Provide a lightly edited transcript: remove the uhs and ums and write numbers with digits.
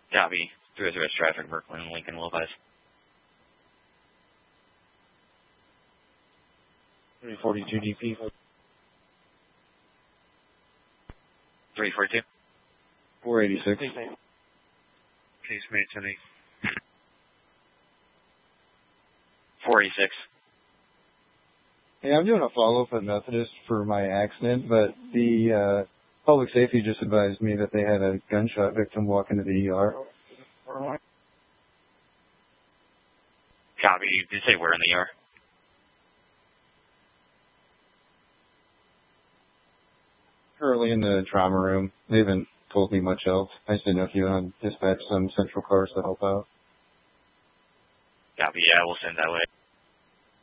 Copy. 303 traffic, Brooklyn, Lincoln, Lopez. 342 DP. 342. 486. Case made today. 486. Hey, I'm doing a follow-up at Methodist for my accident, but the public safety just advised me that they had a gunshot victim walk into the ER. Copy. Did you say where in the ER? Currently in the trauma room. They haven't told me much else. I just didn't know if you want to dispatch some central cars to help out. Copy. Yeah, we'll send that way.